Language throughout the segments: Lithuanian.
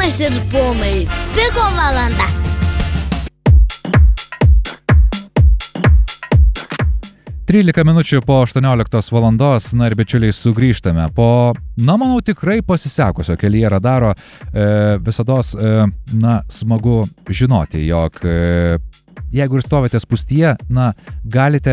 Ponios ir ponai, Piko valanda. Trylika minučių po 18 valandos, na ir bičiuliai, sugrįžtame po, manau, tikrai pasisekusio kelyje radaro. Visados, smagu žinoti, jog jeigu ir stovite spūstyje, galite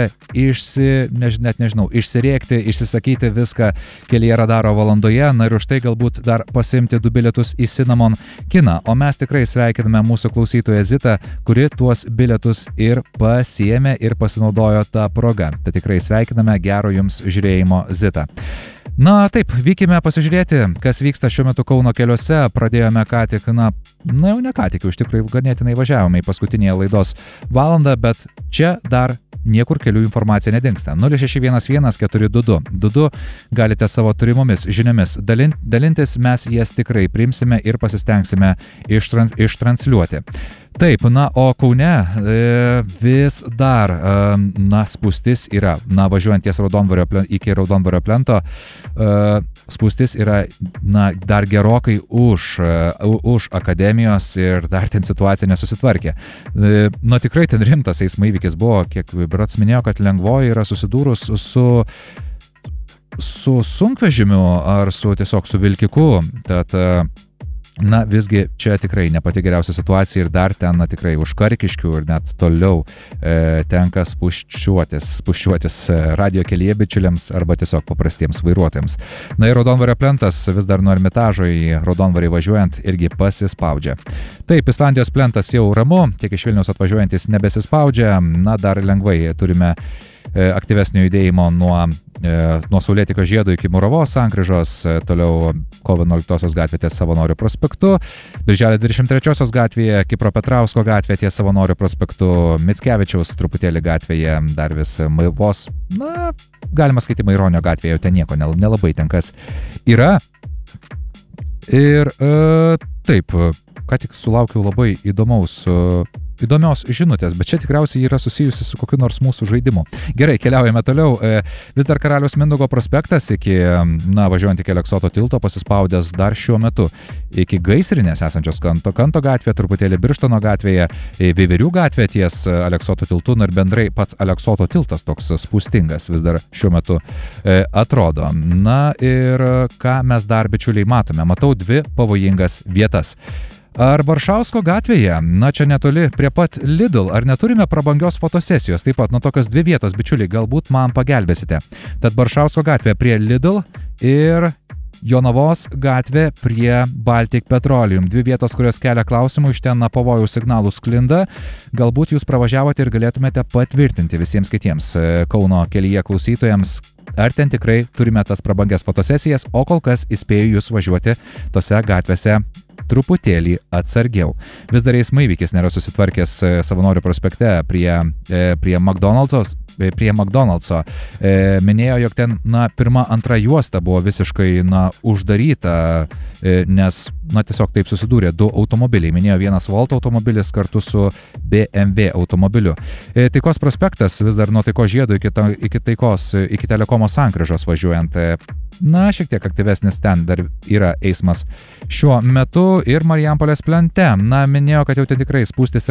išsirėkti, išsisakyti viską kelyje radaro valandoje, ir už tai galbūt dar pasimti 2 bilietus į Cinnamon kiną. O mes tikrai sveikiname mūsų klausytoją Zitą, kuri tuos bilietus ir pasiėmė ir pasinaudojo tą progą. Tai tikrai sveikiname, gero jums žiūrėjimo, Zita. Taip, vykime pasižiūrėti, kas vyksta šiuo metu Kauno keliuose. Pradėjome ką tik, jau ne ką tik, iš tikrųjų ganėtinai važiavome į paskutinėje laidos valandą, bet čia dar niekur kelių informacija nedingsta. 0611-422 galite savo turimomis žiniomis dalintis, mes jas tikrai priimsime ir pasistengsime ištransliuoti. Taip, o Kaune vis dar, spūstis yra, važiuojant ties iki Raudondvario plento, spūstis yra, dar gerokai už akademijos ir dar ten situacija nesusitvarkė. Tikrai ten rimtas eismo įvykis buvo, kiek berods minėjo, kad lengvoji yra susidūrus su sunkvežimiu ar tiesiog su vilkiku, tad visgi čia tikrai ne pati geriausia situacija ir dar ten tikrai už Karkiškių ir net toliau tenka spūsčiuotis radio kelyje bičiuliams arba tiesiog paprastiems vairuotojams. Ir Raudondvario plentas vis dar nuo Ermitažo į Raudondvarį važiuojant irgi pasispaudžia. Taip, Islandijos plentas jau ramu, tiek iš Vilniaus atvažiuojantis nebesispaudžia, dar lengvai turime aktyvesnio judėjimo nuo Saulėtekio žiedo iki Muravos sankryžos, toliau Kovo 11 gatvė ties Savanorių prospektu, Birželio 23 gatvėje, Kipro Petrausko gatvė ties Savanorių prospektu, Mickevičiaus truputėlį gatvėje, dar vis vos, galima skaityti Maironio gatvėje, ten nieko nelabai ten kas yra. Ir taip, ką tik sulaukiau labai įdomios žinutės, bet čia tikriausiai yra susijusi su kokiu nors mūsų žaidimu. Gerai, keliaujame toliau. Vis dar Karaliaus Mindaugo prospektas iki, važiuojant iki Aleksoto tilto pasispaudęs dar šiuo metu. Iki Gaisrinės esančios Kanto gatvėje, truputėlį Birštono gatvėje, Veiverių gatvėje ties Aleksoto tiltu, ir bendrai pats Aleksoto tiltas toks spūstingas vis dar šiuo metu atrodo. Ir ką mes dar, bičiuliai, matome? Matau 2 pavojingas vietas. Ar Baršausko gatvėje, čia netoli prie pat Lidl, ar neturime prabangios fotosesijos? Taip pat, tokios 2 vietos, bičiuliai, galbūt man pagelbėsite. Tad Baršausko gatvė prie Lidl ir Jonavos gatvė prie Baltic Petroleum. 2 vietos, kurios kelia klausimų, iš ten pavojaus signalų sklinda. Galbūt jūs pravažiavote ir galėtumėte patvirtinti visiems kitiems Kauno kelyje klausytojams, ar ten tikrai turime tas prabangias fotosesijas, o kol kas įspėju jūs važiuoti tose gatvėse truputėlį atsargiau. Vis dar eismo įvykis nėra susitvarkęs Savanorių prospekte prie McDonald'so. Minėjo, jog ten, 1-2 juosta buvo visiškai, uždaryta, nes, tiesiog taip susidūrė 2 automobiliai. Minėjo vienas Volt automobilis kartu su BMW automobiliu. Taikos prospektas vis dar nuo Taikos žiedo iki Telekomo sankryžos važiuojant. Šiek tiek aktyvesnis ten dar yra eismas šiuo metu ir Marijampolės plente. Minėjo, kad jau ten tikrai spūstis